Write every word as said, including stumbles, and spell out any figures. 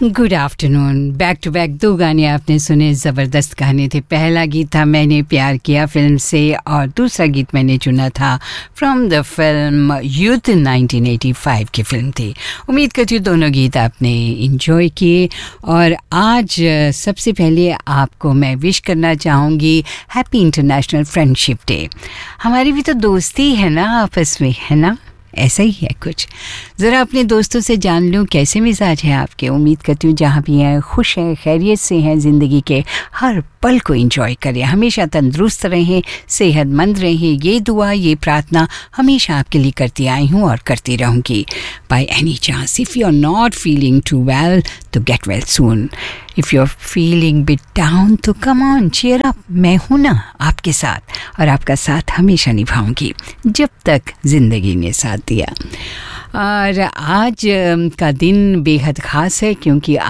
Good afternoon. Back to back दो गाने आपने सुने, ज़बरदस्त गाने थे। पहला गीत था मैंने प्यार किया फिल्म से और दूसरा गीत मैंने चुना था from the film youth nineteen eighty five की फिल्म थी। उम्मीद करती हूँ दोनों गीत आपने इंजॉय किए। और आज सबसे पहले आपको मैं विश करना चाहूँगी हैप्पी इंटरनेशनल फ्रेंडशिप डे। हमारी भी तो दोस्ती है ना आपस में, है ना? ऐसा ही है कुछ। ज़रा अपने दोस्तों से जान लूँ कैसे मिजाज है आपके। उम्मीद करती हूँ जहाँ भी हैं खुश हैं, खैरियत से हैं, ज़िंदगी के हर पल को एंजॉय करें, हमेशा तंदुरुस्त रहें, सेहतमंद रहें। ये दुआ, ये प्रार्थना हमेशा आपके लिए करती आई हूँ और करती रहूँगी। By any chance if you are not feeling to well तो get well soon. If you are feeling bit down तो कम ऑन, चीयर अप। मैं हूँ ना आपके साथ और आपका साथ हमेशा निभाऊंगी जब तक ज़िंदगी ने साथ दिया। और आज का दिन बेहद ख़ास है क्योंकि